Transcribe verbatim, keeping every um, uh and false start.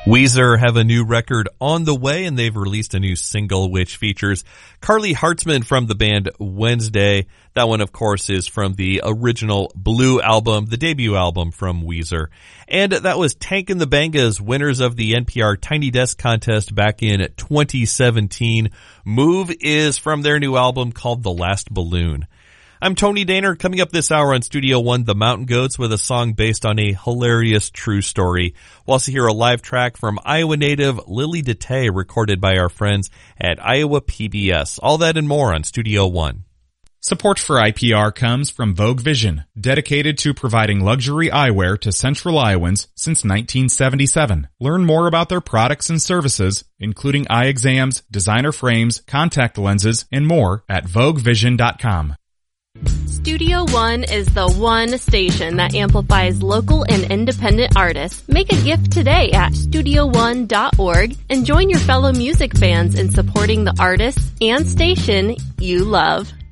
Weezer have a new record on the way, and they've released a new single which features Carly Hartzman from the band Wednesday. That one, of course, is from the original Blue album, the debut album from Weezer. And that was Tank and the Bangas, winners of the N P R Tiny Desk contest back in twenty seventeen. Move is from their new album called The Last Balloon. I'm Tony Daner. Coming up this hour on Studio One, The Mountain Goats with a song based on a hilarious true story. We'll also hear a live track from Iowa native Lily DeTay recorded by our friends at Iowa P B S. All that and more on Studio One. Support for I P R comes from Vogue Vision, dedicated to providing luxury eyewear to Central Iowans since nineteen seventy-seven. Learn more about their products and services, including eye exams, designer frames, contact lenses, and more at vogue vision dot com. Studio One is the one station that amplifies local and independent artists. Make a gift today at studio one dot org and join your fellow music fans in supporting the artists and station you love.